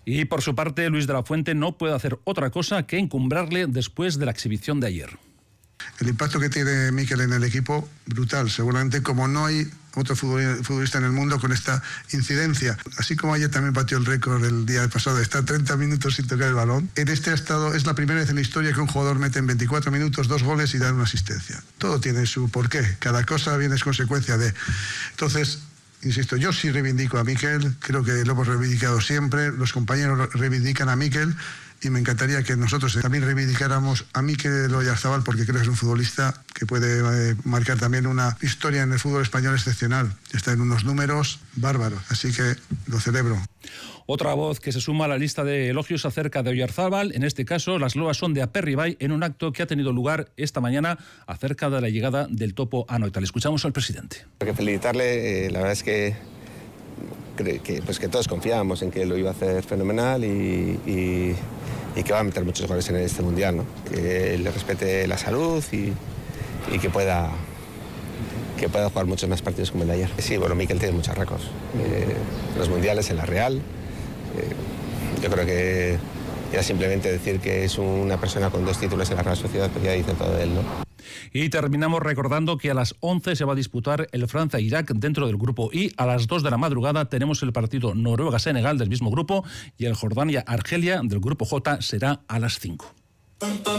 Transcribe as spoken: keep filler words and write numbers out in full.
Y por su parte, Luis de la Fuente no puede hacer otra cosa que encumbrarle después de la exhibición de ayer. El impacto que tiene Mikel en el equipo, brutal. Seguramente como no hay otro futbolista en el mundo con esta incidencia. Así como ayer también batió el récord el día pasado de estar treinta minutos sin tocar el balón. En este estado es la primera vez en la historia que un jugador mete en veinticuatro minutos dos goles y da una asistencia. Todo tiene su porqué. Cada cosa viene es consecuencia de... Entonces... Insisto, yo sí reivindico a Mikel, creo que lo hemos reivindicado siempre, los compañeros reivindican a Mikel y me encantaría que nosotros también reivindicáramos a Mikel Oyarzabal porque creo que es un futbolista que puede eh, marcar también una historia en el fútbol español excepcional. Está en unos números bárbaros, así que lo celebro. Otra voz que se suma a la lista de elogios acerca de Oyarzabal, en este caso las loas son de Aperribay en un acto que ha tenido lugar esta mañana acerca de la llegada del Topo a Anoeta. Le escuchamos al presidente. Hay que felicitarle, eh, la verdad es que, que, pues que todos confiábamos en que lo iba a hacer fenomenal y, y, y que va a meter muchos goles en este mundial, ¿no? Que le respete la salud y, y que pueda... que pueda jugar muchos más partidos como el de ayer. Sí, bueno, Mikel tiene muchos récords. Eh, los mundiales en la Real. Eh, yo creo que ya simplemente decir que es una persona con dos títulos en la Real Sociedad, pues ya dice todo de él, ¿no? Y terminamos recordando que a las once se va a disputar el Francia-Irak dentro del grupo I. A las dos de la madrugada tenemos el partido Noruega-Senegal del mismo grupo y el Jordania-Argelia del grupo J será a las cinco.